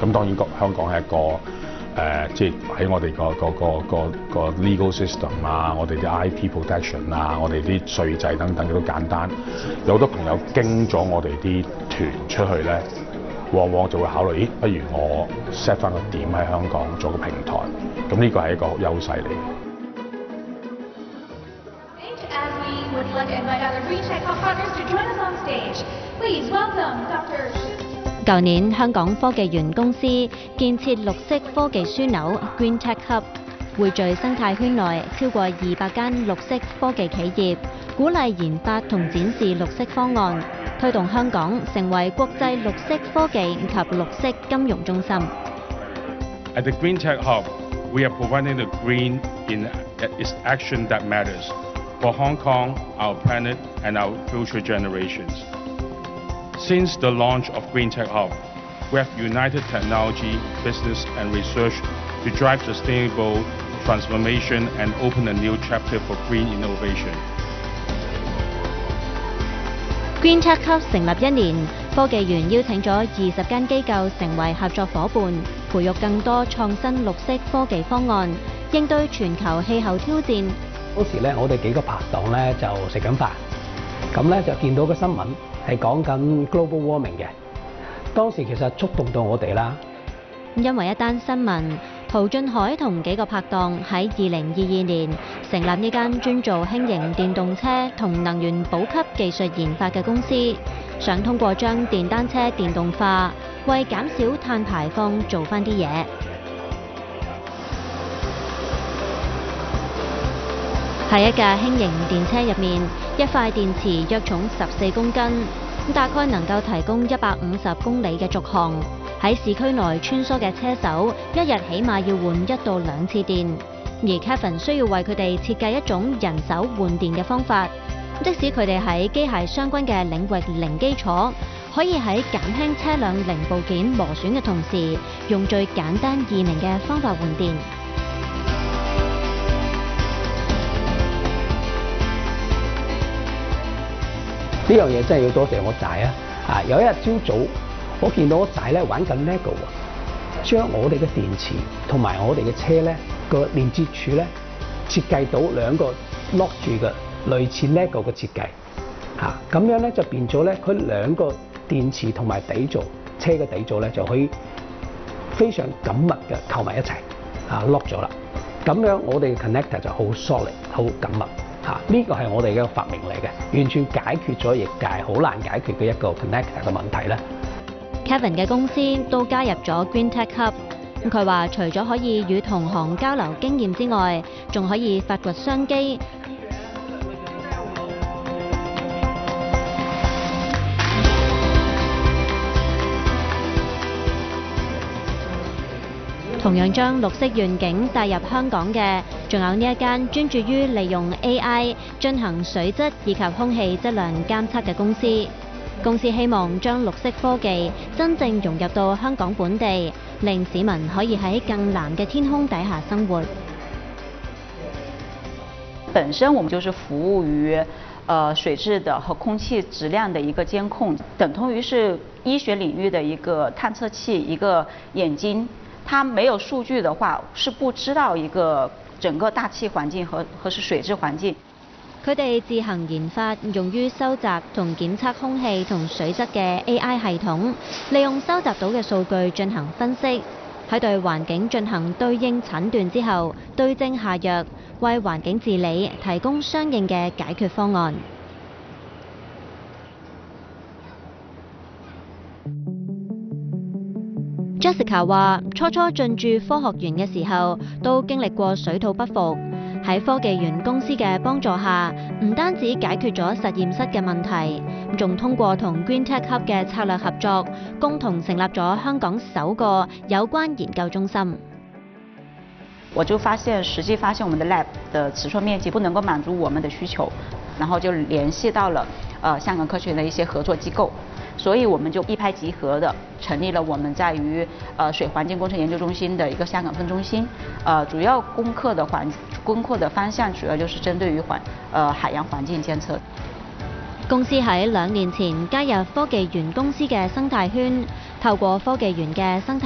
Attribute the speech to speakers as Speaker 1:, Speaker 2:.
Speaker 1: 咁當然香港係一個即係喺我哋個 legal system 啊，我哋啲 IP protection 啊，我哋啲稅制等等都簡單。有好多朋友經咗我哋啲團出去咧，往往就會考慮，咦，不如我 set 翻個點喺香港做個平台，咁呢個係一個優勢嚟嘅。
Speaker 2: 舊年香港科技園公司建設綠色科技樞紐 Green Tech Hub， 匯聚生態圈內超過200間綠色科技企業，鼓勵研發同展示綠色方案，推動香港成為國際綠色科技及綠色金融中心。
Speaker 3: At the Green Tech Hub, we are providing the green in its action that matters for Hong Kong, our planet, and our future generations. Since the launch of Green Tech Hub, we have united technology, business, and research to drive sustainable transformation and open a new chapter for green innovation.
Speaker 2: Green Tech Hub 成立1年，科技園邀請咗20間機構成為合作伙伴，培育更多創新綠色科技方案，應對全球氣候挑戰。
Speaker 4: 嗰時咧，我哋幾個拍檔咧就食緊飯，咁咧就見到個新聞係講緊 global warming 嘅。當時其實觸動到我哋啦。
Speaker 2: 因為一單新聞，陶俊海同幾個拍檔喺2022年成立呢間專做輕型電動車同能源補給技術研發嘅公司，想通過將電單車電動化，為減少碳排放做返啲嘢。喺一架輕型電車入面，一塊電池約重14公斤，大概能夠提供150公里嘅續航。喺市區內穿梭嘅車手，一日起碼要換1到2次電。而 Kevin 需要為佢哋設計一種人手換電嘅方法，即使佢哋喺機械相關嘅領域零基礎，可以喺減輕車輛零部件磨損嘅同時，用最簡單易明嘅方法換電。
Speaker 4: 呢樣嘢真係要多謝我仔啊！有一日朝早，我見到我仔咧玩緊 LEGO 啊，將我哋嘅電池同埋我哋嘅車咧個連接處咧設計到兩個 lock 住嘅類似 LEGO 嘅設計嚇，咁樣咧就變咗咧佢兩個電池同埋底座車嘅底座咧就可以非常緊密嘅扣埋一齊lock 咗啦。咁樣我哋嘅 connector 就好 solid 好緊密。呢個係我哋嘅發明嚟嘅，完全解決咗業界好難解決嘅一個 connector 嘅問題咧。
Speaker 2: Kevin 嘅公司都加入咗 Green Tech Hub。佢話除咗可以與同行交流經驗之外，仲可以發掘商機。同樣將綠色願景帶入香港嘅，仲有呢一間專注於利用 AI 進行水質以及空氣質量監測嘅公司。公司希望將綠色科技真正融入到香港本地，令市民可以喺更藍嘅天空底下生活。
Speaker 5: 本身我們就是服務於水質的和空氣質量的一個監控，等同於是醫學領域的一個探測器，一個眼睛。它沒有數據的話，是不知道一個整個大氣環境和是水質環境。
Speaker 2: 佢哋自行研發用於收集同檢測空氣同水質嘅 AI 系統，利用收集到嘅數據進行分析，喺對環境進行對應診斷之後，對症下藥，為環境治理提供相應嘅解決方案。Jessica 話：初進駐科學園嘅時候，都經歷過水土不服。喺科技園公司嘅幫助下，唔單止解決咗實驗室嘅問題，仲通過同 Green Tech Hub 嘅策略合作，共同成立咗香港首個有關研究中心。
Speaker 5: 我就實際發現我們的 lab 的尺寸面積不能夠滿足我們的需求，然後就聯繫到了香港科學園的一些合作機構。所以我們就一拍即合的成立了我們在於水環境工程研究中心的一個香港分中心，主要攻克的方向主要就是針對於海洋環境監測。
Speaker 2: 公司喺2年前加入科技園公司嘅生態圈，透過科技園嘅生態